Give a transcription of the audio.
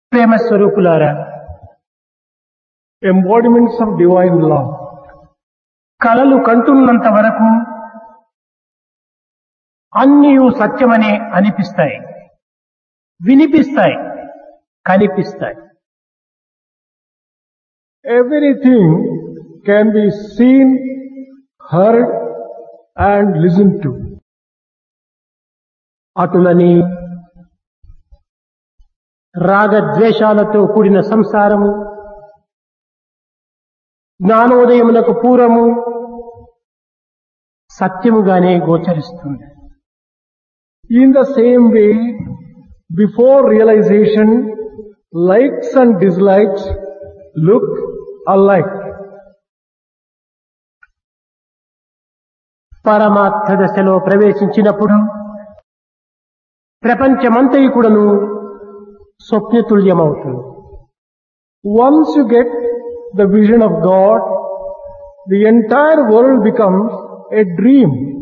ప్రేమ స్వరూపులారా, embodiments of divine love. కలలు కంటున్నంత వరకు అన్నీయు సత్యమనే అనిపిస్తాయి, వినిపిస్తాయి, కనిపిస్తాయి. Everything can be seen, heard and listened to. అటులని రాగద్వేషాలతో కూడిన సంసారము జ్ఞానోదయమునకు పూర్వము సత్యముగానే గోచరిస్తుంది. In the same way, before realization, likes and dislikes look alike. పరమార్థ దశలో ప్రవేశించినప్పుడు ప్రపంచమంతయు కూడాను స్వప్నతుల్యమవుతుంది. Once you get the vision of God, the entire world becomes a dream.